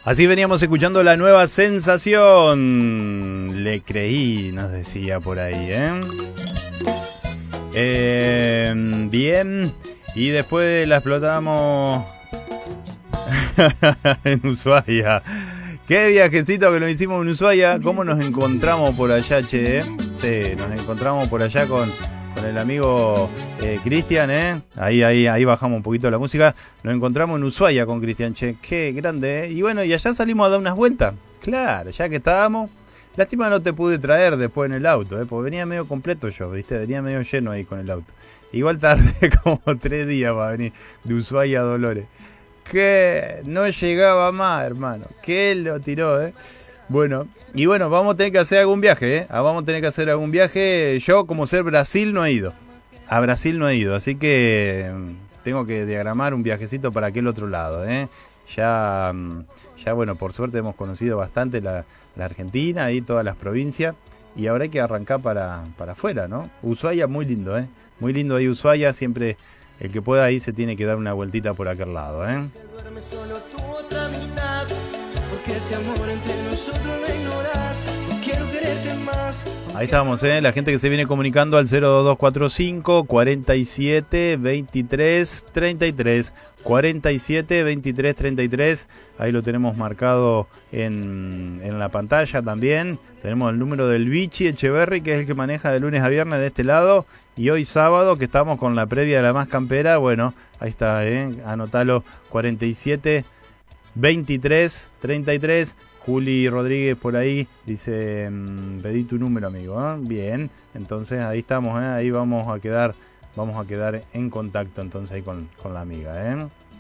Así veníamos escuchando la nueva sensación. Le creí, nos decía por ahí, bien. Y después la explotamos en Ushuaia. Qué viajecito que nos hicimos en Ushuaia. ¿Cómo nos encontramos por allá, che? Sí, nos encontramos por allá con el amigo Cristian, Ahí bajamos un poquito la música. Nos encontramos en Ushuaia con Cristian, che. Qué grande, Y bueno, y allá salimos a dar unas vueltas. Claro, ya que estábamos. Lástima no te pude traer después en el auto, porque venía medio completo yo, ¿viste? Venía medio lleno ahí con el auto. Igual tardé como 3 días para venir de Ushuaia a Dolores. Que no llegaba más, hermano. Que lo tiró, Bueno, y bueno, vamos a tener que hacer algún viaje, Vamos a tener que hacer algún viaje. Yo, como ser Brasil, no he ido. A Brasil no he ido, así que tengo que diagramar un viajecito para aquel otro lado, Ya, bueno, por suerte hemos conocido bastante la Argentina y todas las provincias. Y ahora hay que arrancar para afuera, ¿no? Ushuaia, muy lindo, Muy lindo ahí Ushuaia. Siempre el que pueda ahí se tiene que dar una vueltita por aquel lado, Ahí estábamos, la gente que se viene comunicando al 02245 47 23 33 47 23 33. Ahí lo tenemos marcado en la pantalla también. Tenemos el número del Vichy Echeverry, que es el que maneja de lunes a viernes de este lado. Y hoy sábado, que estamos con la previa de la más campera, bueno, ahí está, anotalo, 47 23 33. Juli Rodríguez por ahí dice, pedí tu número, amigo, Bien, entonces ahí estamos, ahí vamos a quedar en contacto entonces ahí con la amiga,